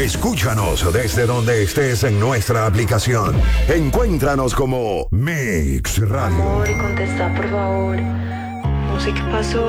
Escúchanos desde donde estés en nuestra aplicación. Encuéntranos como Mix Radio. Amor, contesta por favor. No sé qué pasó.